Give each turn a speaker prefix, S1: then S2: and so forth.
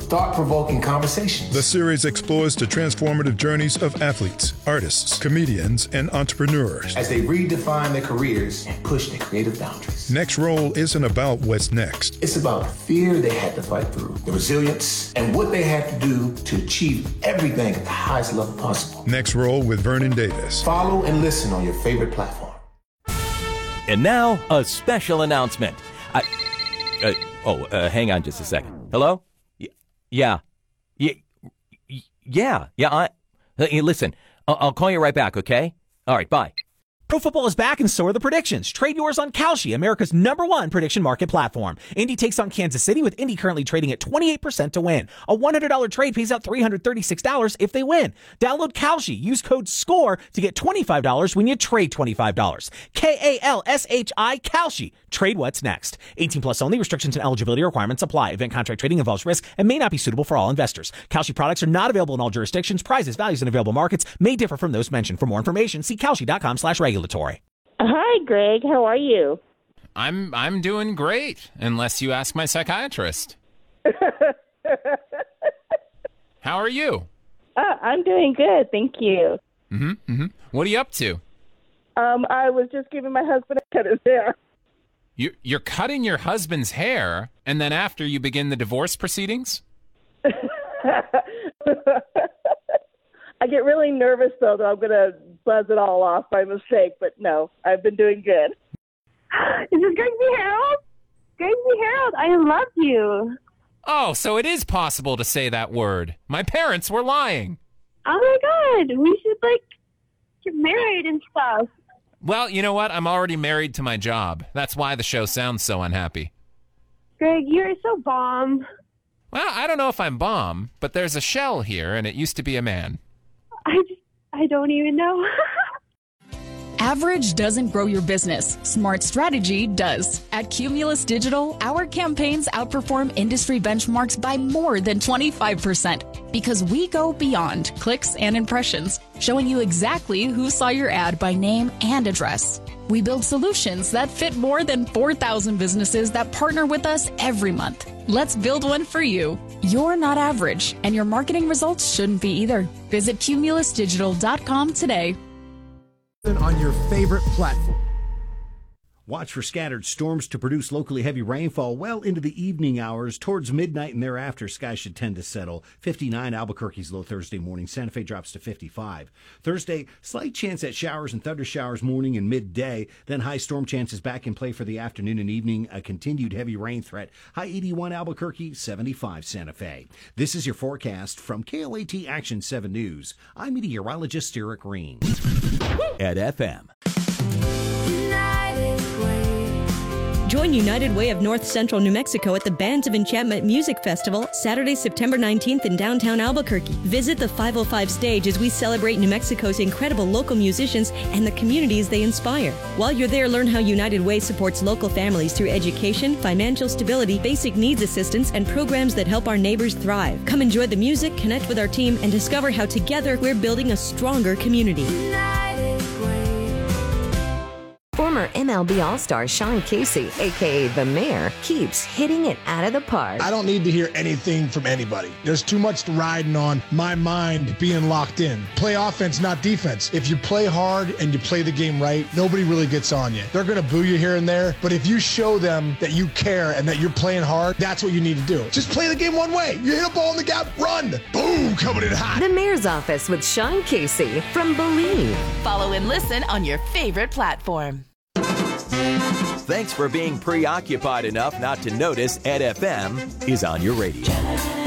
S1: thought-provoking conversations.
S2: The series explores the transformative journeys of athletes, artists, comedians, and entrepreneurs
S1: as they redefine their careers and push their creative boundaries.
S2: Next Roll isn't about what's next.
S1: It's about the fear they had to fight through, the resilience, and what they had to do to achieve everything at the highest level possible.
S2: Next Roll with Vernon Davis.
S1: Follow and listen on your favorite platform.
S3: And now, a special announcement. Hang on just a second. Hello? Yeah. Hey, listen, I'll call you right back, okay? All right, bye.
S4: Pro football is back and so are the predictions. Trade yours on Kalshi, America's #1 prediction market platform. Indy takes on Kansas City with Indy currently trading at 28% to win. A $100 trade pays out $336 if they win. Download Kalshi. Use code SCORE to get $25 when you trade $25. KALSHI Kalshi. Trade what's next. 18 plus only. Restrictions and eligibility requirements apply. Event contract trading involves risk and may not be suitable for all investors. Kalshi products are not available in all jurisdictions. Prices, values, and available markets may differ from those mentioned. For more information, see kalshi.com/regulatory.
S5: Hi, Greg. How are you?
S6: I'm doing great, unless you ask my psychiatrist. How are you?
S5: I'm doing good, thank you.
S6: What are you up to?
S5: I was just giving my husband a cut his hair.
S6: You're cutting your husband's hair, and then after you begin the divorce proceedings?
S5: I get really nervous, though, that I'm going to buzz it all off by mistake. But no, I've been doing good.
S7: Is this Gracie Harold? Gracie Harold, I love you.
S6: Oh, so it is possible to say that word. My parents were lying.
S7: Oh, my God. We should, get married and stuff.
S6: Well, you know what? I'm already married to my job. That's why the show sounds so unhappy.
S7: Greg, you're so bomb.
S6: Well, I don't know if I'm bomb, but there's a shell here, and it used to be a man.
S7: I don't even know.
S8: Average doesn't grow your business. Smart strategy does. At Cumulus Digital, our campaigns outperform industry benchmarks by more than 25% because we go beyond clicks and impressions, showing you exactly who saw your ad by name and address. We build solutions that fit more than 4,000 businesses that partner with us every month. Let's build one for you. You're not average, and your marketing results shouldn't be either. Visit cumulusdigital.com today.
S9: On your favorite platform. Watch for scattered storms to produce locally heavy rainfall well into the evening hours. Towards midnight and thereafter, skies should tend to settle. 59 Albuquerque's low Thursday morning. Santa Fe drops to 55. Thursday, slight chance at showers and thunder showers morning and midday. Then high storm chances back in play for the afternoon and evening. A continued heavy rain threat. High 81 Albuquerque, 75 Santa Fe. This is your forecast from KOAT Action 7 News. I'm meteorologist Eric Green.
S3: At FM.
S10: Join United Way of North Central New Mexico at the Bands of Enchantment Music Festival, Saturday, September 19th in downtown Albuquerque. Visit the 505 stage as we celebrate New Mexico's incredible local musicians and the communities they inspire. While you're there, learn how United Way supports local families through education, financial stability, basic needs assistance, and programs that help our neighbors thrive. Come enjoy the music, connect with our team, and discover how together we're building a stronger community.
S11: Former MLB All-Star Sean Casey, a.k.a. The Mayor, keeps hitting it out of the park.
S12: I don't need to hear anything from anybody. There's too much riding on my mind being locked in. Play offense, not defense. If you play hard and you play the game right, nobody really gets on you. They're going to boo you here and there, but if you show them that you care and that you're playing hard, that's what you need to do. Just play the game one way. You hit a ball in the gap, run. Boom, coming in hot.
S11: The Mayor's Office with Sean Casey from Believe.
S13: Follow and listen on your favorite platform.
S3: Thanks for being preoccupied enough not to notice Ed FM is on your radio.